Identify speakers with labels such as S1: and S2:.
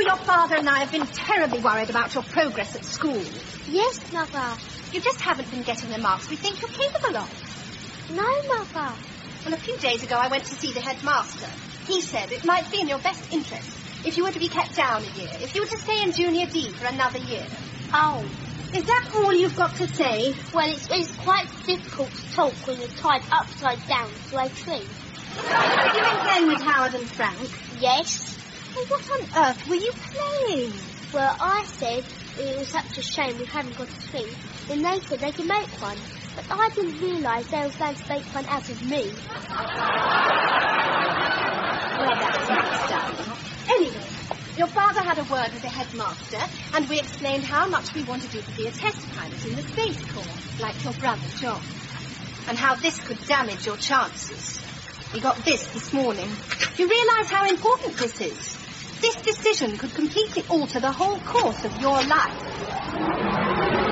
S1: your father and I have been terribly worried about your progress at school.
S2: Yes, Mother.
S1: You just haven't been getting the marks we think you're capable of.
S2: No, Mother.
S1: Well, a few days ago I went to see the headmaster. He said it might be in your best interest if you were to be kept down a year, if you were to stay in Junior D for another year.
S2: Oh.
S1: Is that all you've got to say?
S2: Well, it's quite difficult to talk when you're tied upside down to a tree.
S1: Have you been playing with Howard and Frank?
S2: Yes.
S1: Well, what on earth were you playing?
S2: Well, I said it was such a shame we hadn't got a tree, and they said they could make one. But I didn't realise they were going to make one out of me.
S1: Well, that's nice, darling. Anyway, your father had a word with the headmaster, and we explained how much we wanted you to be a test pilot in the Space Corps, like your brother, John, and how this could damage your chances. We got this morning. You realise how important this is? This decision could completely alter the whole course of your life.